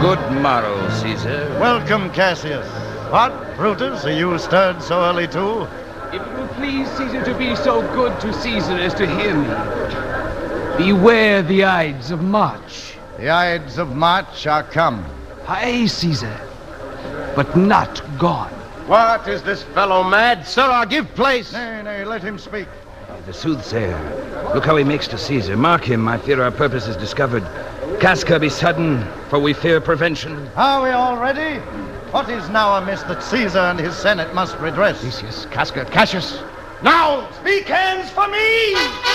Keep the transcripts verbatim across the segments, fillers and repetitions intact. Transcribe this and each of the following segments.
Good morrow, Caesar. Welcome, Cassius. What, Brutus, are you stirred so early too? If it will please Caesar to be so good to Caesar as to hear me, beware the Ides of March. The Ides of March are come. Aye, Caesar, but not gone. What, is this fellow mad? Sirrah, give place. Nay, nay, let him speak. The soothsayer. Look how he makes to Caesar. Mark him. I fear our purpose is discovered. Casca be sudden, for we fear prevention. Are we all ready? What is now amiss that Caesar and his Senate must redress? Decius, Casca, Cassius. Now, speak hands for me!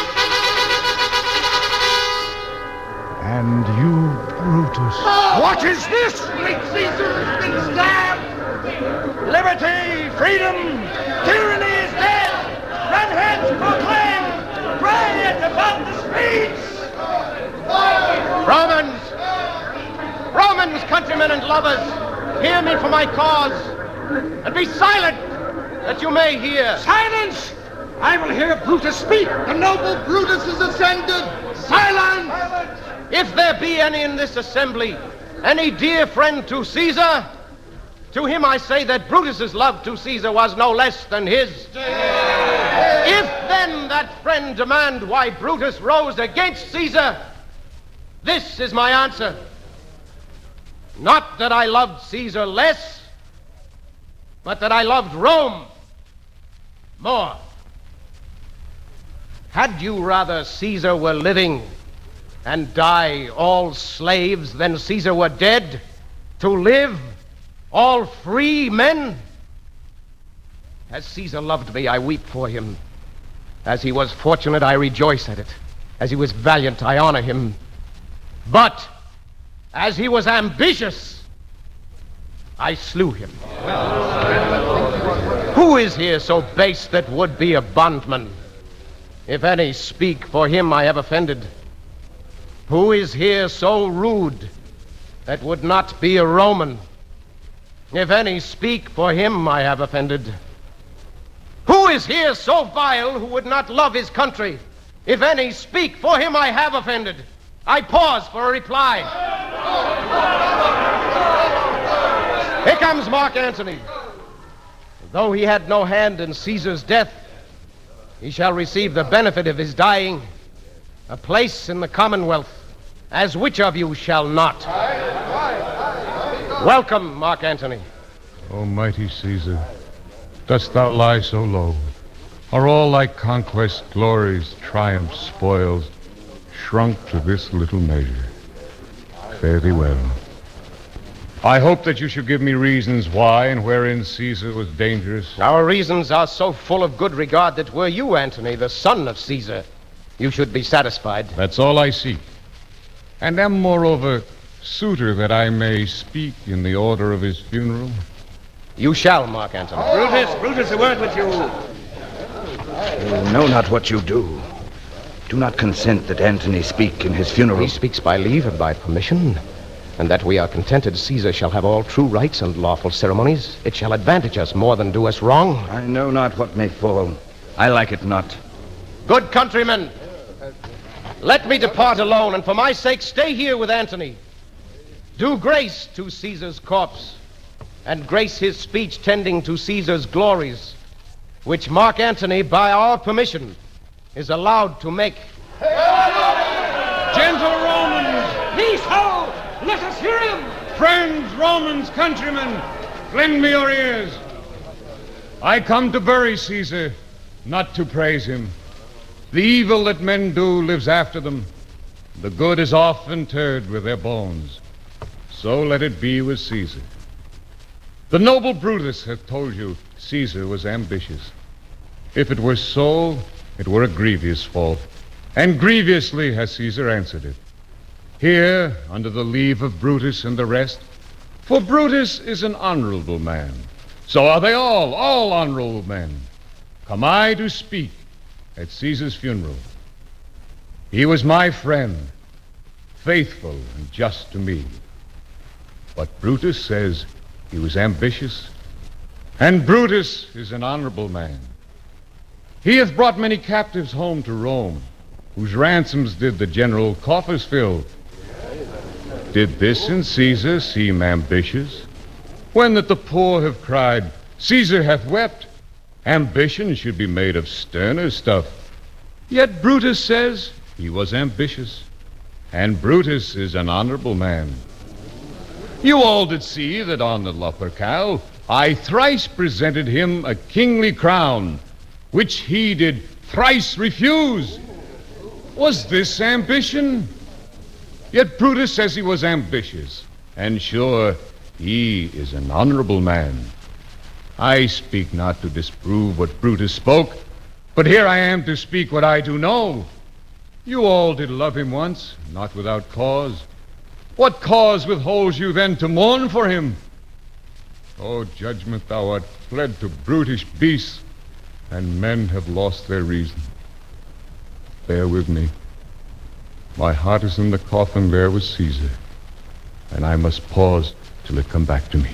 And you, Brutus. What is this? Great Caesar has been stabbed! Liberty, freedom, tyranny is dead! Run hence, proclaim! Cry it about the streets! Romans! Romans, countrymen and lovers, hear me for my cause, and be silent that you may hear. Silence! I will hear Brutus speak. The noble Brutus is ascended. Silence! If there be any in this assembly, any dear friend to Caesar, to him I say that Brutus's love to Caesar was no less than his. If then that friend demand why Brutus rose against Caesar, this is my answer. Not that I loved Caesar less, but that I loved Rome more. Had you rather Caesar were living and die all slaves than Caesar were dead to live all free men? As Caesar loved me, I weep for him. As he was fortunate, I rejoice at it. As he was valiant, I honor him. But as he was ambitious, I slew him. Who is here so base that would be a bondman? If any speak, for him I have offended. Who is here so rude that would not be a Roman? If any speak, for him I have offended. Who is here so vile who would not love his country? If any speak, for him I have offended. I pause for a reply. Here comes Mark Antony. Though he had no hand in Caesar's death, he shall receive the benefit of his dying, a place in the Commonwealth, as which of you shall not? Welcome, Mark Antony. O mighty Caesar, dost thou lie so low? Are all thy conquests, glories, triumphs, spoils, shrunk to this little measure? Fare thee well. I hope that you should give me reasons why and wherein Caesar was dangerous. Our reasons are so full of good regard that were you, Antony, the son of Caesar, you should be satisfied. That's all I seek. And am, moreover, suitor that I may speak in the order of his funeral. You shall, Mark Antony. Brutus, Brutus, a word with you. You know not what you do. Do not consent that Antony speak in his funeral. He speaks by leave and by permission, and that we are contented Caesar shall have all true rights and lawful ceremonies. It shall advantage us more than do us wrong. I know not what may fall. I like it not. Good countrymen, let me depart alone, and for my sake stay here with Antony. Do grace to Caesar's corpse, and grace his speech tending to Caesar's glories, which Mark Antony, by our permission, is allowed to make. Gentle Romans, peace hold! Let us hear him! Friends, Romans, countrymen, lend me your ears. I come to bury Caesar, not to praise him. The evil that men do lives after them. The good is often interred with their bones. So let it be with Caesar. The noble Brutus hath told you Caesar was ambitious. If it were so, it were a grievous fault, and grievously has Caesar answered it. Here, under the leave of Brutus and the rest, for Brutus is an honorable man. So are they all, all honorable men. Come I to speak at Caesar's funeral. He was my friend, faithful and just to me. But Brutus says he was ambitious, and Brutus is an honorable man. He hath brought many captives home to Rome, whose ransoms did the general coffers fill. Did this in Caesar seem ambitious? When that the poor have cried, Caesar hath wept, ambition should be made of sterner stuff. Yet Brutus says he was ambitious, and Brutus is an honorable man. You all did see that on the Lupercal I thrice presented him a kingly crown, which he did thrice refuse. Was this ambition? Yet Brutus says he was ambitious, and sure, he is an honorable man. I speak not to disprove what Brutus spoke, but here I am to speak what I do know. You all did love him once, not without cause. What cause withholds you then to mourn for him? O judgment, thou art fled to brutish beasts, and men have lost their reason. Bear with me. My heart is in the coffin there with Caesar, and I must pause till it come back to me.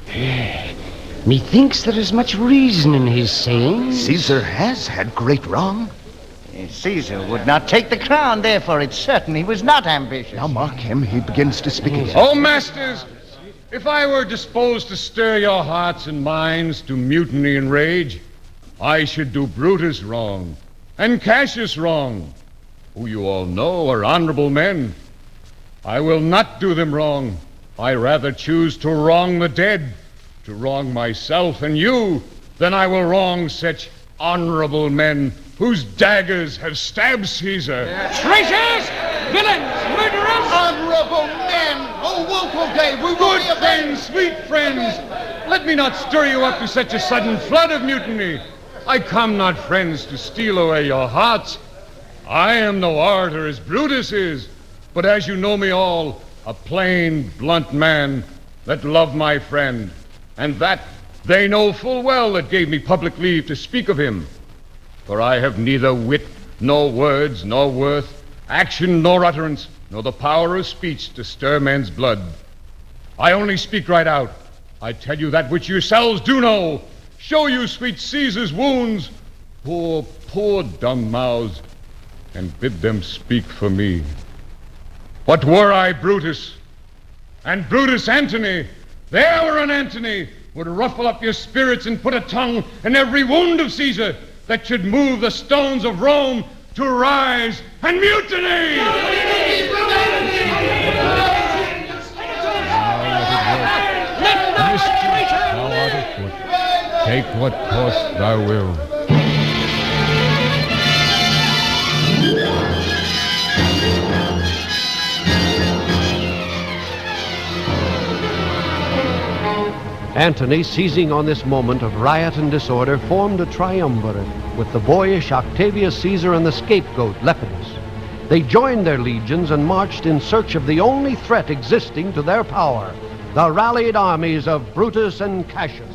Methinks there is much reason in his saying. Caesar has had great wrong. Caesar would not take the crown, therefore it's certain he was not ambitious. Now mark him, he begins to speak again. Oh, masters, if I were disposed to stir your hearts and minds to mutiny and rage, I should do Brutus wrong, and Cassius wrong, who you all know are honorable men. I will not do them wrong. I rather choose to wrong the dead, to wrong myself and you, than I will wrong such honorable men whose daggers have stabbed Caesar. Traitors! Villains! Murderers! Honorable men! Oh, woeful day! We will Good be avenged! friends, sweet friends, let me not stir you up to such a sudden flood of mutiny. I come not, friends, to steal away your hearts. I am no orator as Brutus is, but as you know me all, a plain, blunt man that love my friend, and that they know full well that gave me public leave to speak of him. For I have neither wit, nor words, nor worth, action, nor utterance, nor the power of speech to stir men's blood. I only speak right out. I tell you that which yourselves do know. Show you sweet Caesar's wounds, poor, poor dumb mouths, and bid them speak for me. What were I, Brutus, and Brutus Antony, there were an Antony, would ruffle up your spirits and put a tongue in every wound of Caesar that should move the stones of Rome to rise and mutiny! Thou art afoot. Take what course thou wilt. Antony, seizing on this moment of riot and disorder, formed a triumvirate with the boyish Octavius Caesar and the scapegoat Lepidus. They joined their legions and marched in search of the only threat existing to their power, the rallied armies of Brutus and Cassius.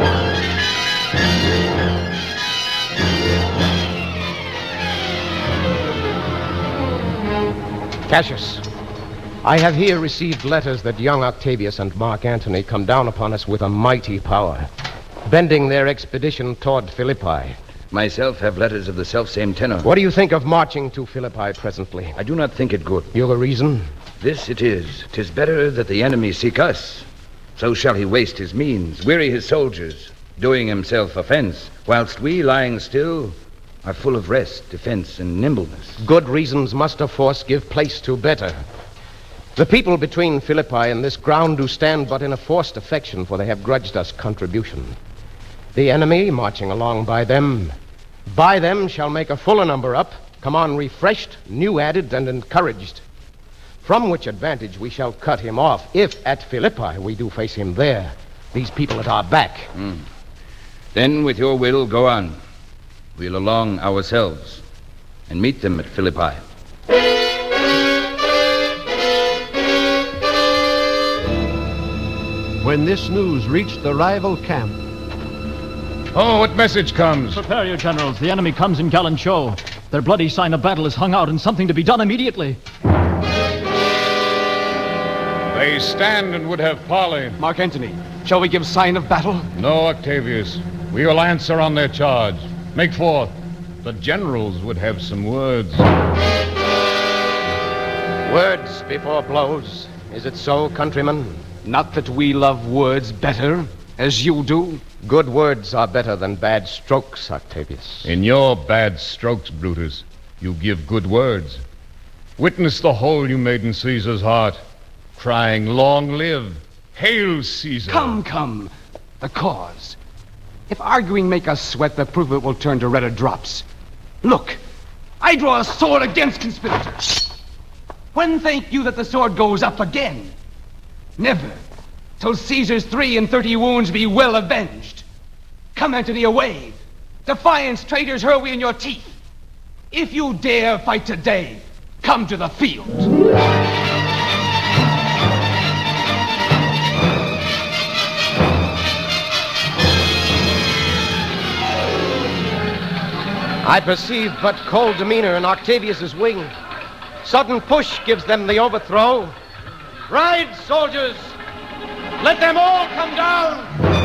Cassius, I have here received letters that young Octavius and Mark Antony come down upon us with a mighty power, bending their expedition toward Philippi. Myself have letters of the self-same tenor. What do you think of marching to Philippi presently? I do not think it good. You have a reason? This it is. 'Tis better that the enemy seek us. So shall he waste his means, weary his soldiers, doing himself offense, whilst we, lying still, are full of rest, defense, and nimbleness. Good reasons must of force give place to better. The people between Philippi and this ground do stand but in a forced affection, for they have grudged us contribution. The enemy, marching along by them, by them shall make a fuller number up, come on refreshed, new added, and encouraged. From which advantage we shall cut him off, if at Philippi we do face him there, these people at our back. Mm. Then, with your will, go on. We'll along ourselves and meet them at Philippi. When this news reached the rival camp... Oh, what message comes? Prepare your generals. The enemy comes in gallant show. Their bloody sign of battle is hung out, and something to be done immediately. They stand and would have parley. Mark Antony, shall we give sign of battle? No, Octavius. We will answer on their charge. Make forth. The generals would have some words. Words before blows. Is it so, countrymen? Not that we love words better, as you do. Good words are better than bad strokes, Octavius. In your bad strokes, Brutus, you give good words. Witness the hole you made in Caesar's heart, crying, "Long live! Hail, Caesar!" Come, come. The cause. If arguing make us sweat, the proof of it will turn to redder drops. Look, I draw a sword against conspirators. When think you that the sword goes up again? Never, till Caesar's three and thirty wounds be well avenged. Come, Antony, away. Defiance, traitors, hurl we in your teeth. If you dare fight today, come to the field. I perceive but cold demeanor in Octavius's wing. Sudden push gives them the overthrow. Ride, soldiers! Let them all come down!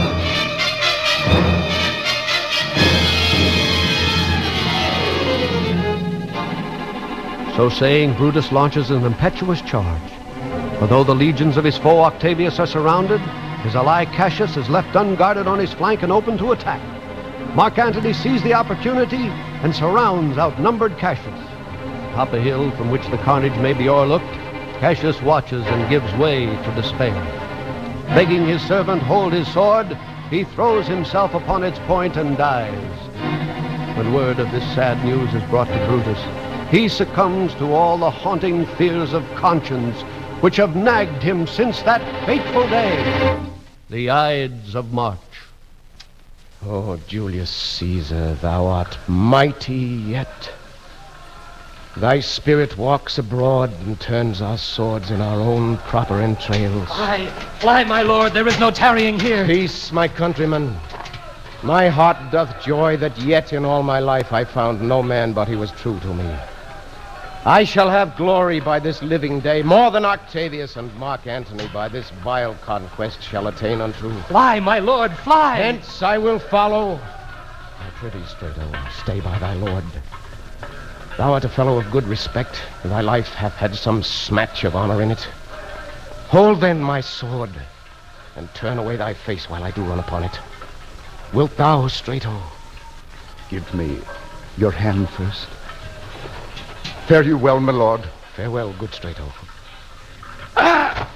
So saying, Brutus launches an impetuous charge. For though the legions of his foe Octavius are surrounded, his ally Cassius is left unguarded on his flank and open to attack. Mark Antony sees the opportunity and surrounds outnumbered Cassius. Atop a hill from which the carnage may be o'erlooked, Cassius watches and gives way to despair. Begging his servant hold his sword, he throws himself upon its point and dies. When word of this sad news is brought to Brutus, he succumbs to all the haunting fears of conscience which have nagged him since that fateful day, the Ides of March. Oh, Julius Caesar, thou art mighty yet. Thy spirit walks abroad and turns our swords in our own proper entrails. Fly, fly, my lord, there is no tarrying here. Peace, my countrymen. My heart doth joy that yet in all my life I found no man but he was true to me. I shall have glory by this living day, more than Octavius and Mark Antony by this vile conquest shall attain unto. Fly, my lord, fly! Hence I will follow. My pretty Strato, stay by thy lord. Thou art a fellow of good respect, and thy life hath had some smatch of honor in it. Hold then my sword, and turn away thy face while I do run upon it. Wilt thou, Strato? Give me your hand first. Fare you well, my lord. Farewell, good Strato. Ah!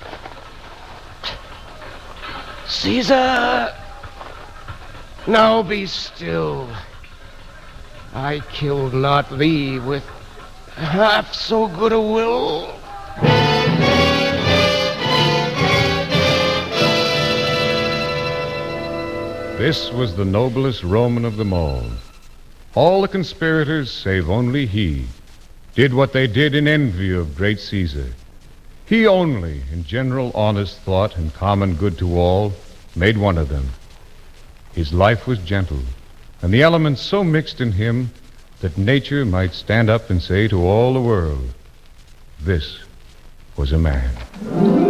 Caesar! Now be still. I killed not thee with half so good a will. This was the noblest Roman of them all. All the conspirators, save only he, did what they did in envy of great Caesar. He only, in general honest thought and common good to all, made one of them. His life was gentle, and the elements so mixed in him that nature might stand up and say to all the world, this was a man.